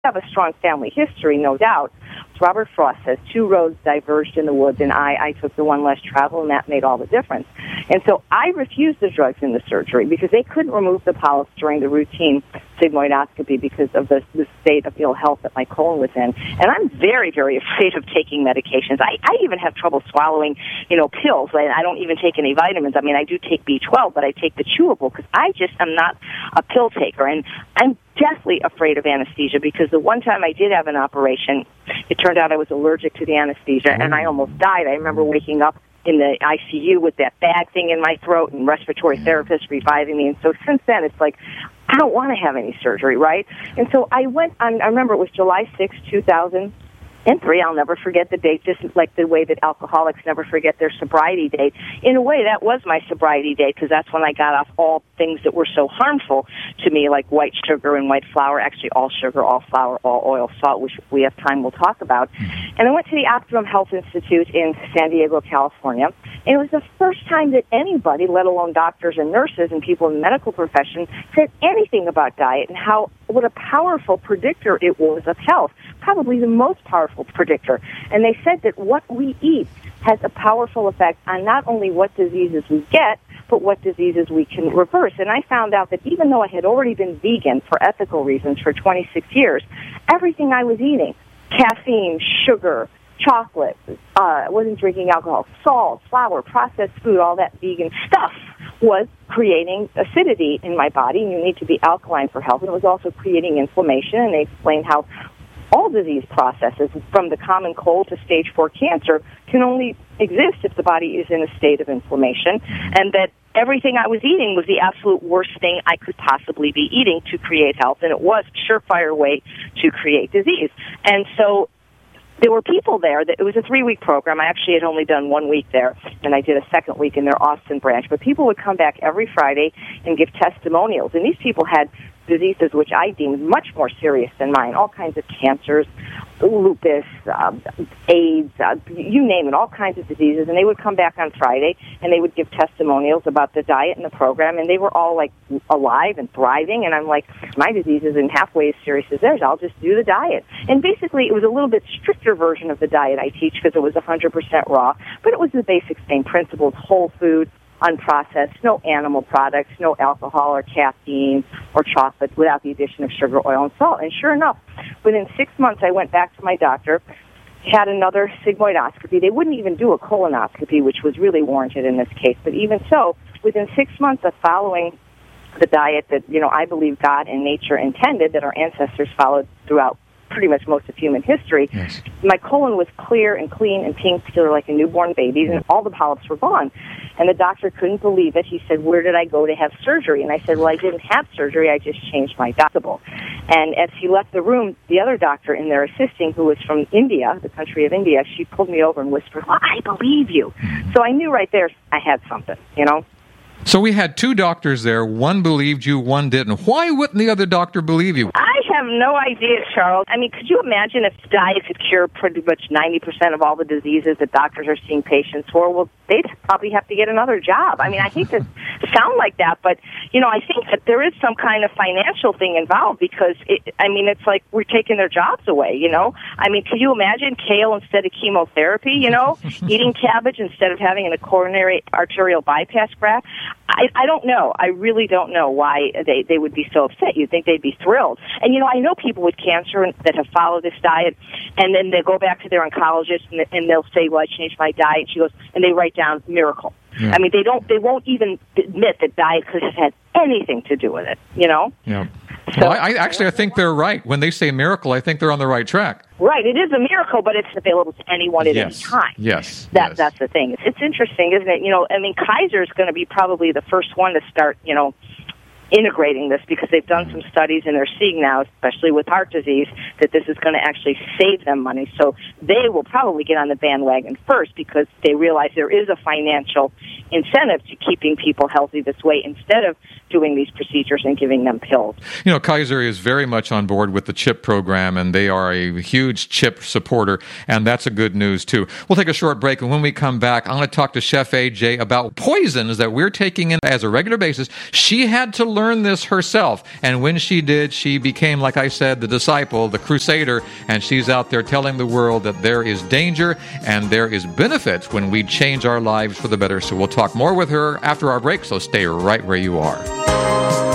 have a strong family history, no doubt. Robert Frost says 2 roads diverged in the woods, and I took the one less traveled, and that made all the difference. And so I refused the drugs in the surgery because they couldn't remove the polyps during the routine sigmoidoscopy because of the state of ill health that my colon was in. And I'm very, very afraid of taking medications. I even have trouble swallowing, pills. I don't even take any vitamins. I mean, I do take B12, but I take the chewable because I just am not a pill taker. And I'm deathly afraid of anesthesia because the one time I did have an operation, it turned out I was allergic to the anesthesia, and I almost died. I remember waking up in the ICU with that bag thing in my throat and respiratory therapists reviving me. And so since then, it's like, I don't want to have any surgery, right? And so I went on, I remember it was July 6, 2003. I'll never forget the date, just like the way that alcoholics never forget their sobriety date. In a way, that was my sobriety date because that's when I got off all things that were so harmful to me, like white sugar and white flour, actually all sugar, all flour, all oil, salt, which we have time we'll talk about. And I went to the Optimum Health Institute in San Diego, California, and it was the first time that anybody, let alone doctors and nurses and people in the medical profession, said anything about diet and what a powerful predictor it was of health, probably the most powerful predictor. And they said that what we eat has a powerful effect on not only what diseases we get, but what diseases we can reverse. And I found out that even though I had already been vegan for ethical reasons for 26 years, everything I was eating, caffeine, sugar, chocolate, I wasn't drinking alcohol, salt, flour, processed food, all that vegan stuff was creating acidity in my body, and you need to be alkaline for health. And it was also creating inflammation, and they explained how all disease processes, from the common cold to stage 4 cancer, can only exist if the body is in a state of inflammation, and that everything I was eating was the absolute worst thing I could possibly be eating to create health, and it was a surefire way to create disease. And so there were people there. It was a 3-week program. I actually had only done 1 week there, and I did a second week in their Austin branch. But people would come back every Friday and give testimonials, and these people had diseases which I deemed much more serious than mine, all kinds of cancers, lupus, AIDS, you name it, all kinds of diseases. And they would come back on Friday, and they would give testimonials about the diet and the program, and they were all, like, alive and thriving. And I'm like, my disease isn't halfway as serious as theirs. I'll just do the diet. And basically, it was a little bit stricter version of the diet I teach because it was 100% raw, but it was the basic same principles: whole food, unprocessed, no animal products, no alcohol or caffeine or chocolate without the addition of sugar, oil, and salt. And sure enough, within 6 months, I went back to my doctor, had another sigmoidoscopy. They wouldn't even do a colonoscopy, which was really warranted in this case. But even so, within 6 months of following the diet that, I believe God and nature intended, that our ancestors followed throughout pretty much most of human history, yes, my colon was clear and clean and pink, still like a newborn baby's, and all the polyps were gone. And the doctor couldn't believe it. He said, where did I go to have surgery? And I said, well, I didn't have surgery. I just changed my doctor. And as he left the room, the other doctor in there assisting, who was from India, the country of India, she pulled me over and whispered, well, I believe you. So I knew right there I had something, So we had 2 doctors there. One believed you, one didn't. Why wouldn't the other doctor believe you? I have no idea, Charles. I mean, could you imagine if diet could cure pretty much 90% of all the diseases that doctors are seeing patients for? Well, they'd probably have to get another job. I mean, I hate to sound like that, but, I think that there is some kind of financial thing involved because, it's like we're taking their jobs away, I mean, could you imagine kale instead of chemotherapy, eating cabbage instead of having a coronary arterial bypass graft? I don't know. I really don't know why they would be so upset. You'd think they'd be thrilled. And, I know people with cancer that have followed this diet, and then they go back to their oncologist, and they'll say, well, I changed my diet. She goes, and they write down miracle. Yeah. I mean, they won't even admit that diet could have had anything to do with it, Yeah. So, well, I think they're right. When they say miracle, I think they're on the right track. Right. It is a miracle, but it's available to anyone at any time. Yes. That's the thing. It's interesting, isn't it? Kaiser is going to be probably the first one to start, integrating this because they've done some studies and they're seeing now, especially with heart disease, that this is going to actually save them money. So they will probably get on the bandwagon first because they realize there is a financial incentive to keeping people healthy this way instead of doing these procedures and giving them pills. Kaiser is very much on board with the CHIP program, and they are a huge CHIP supporter, and that's a good news, too. We'll take a short break, and when we come back, I'm going to talk to Chef AJ about poisons that we're taking in as a regular basis. She had to learn learn this herself. And when she did, she became, like I said, the disciple, the crusader, and she's out there telling the world that there is danger and there is benefit when we change our lives for the better. So we'll talk more with her after our break, so stay right where you are.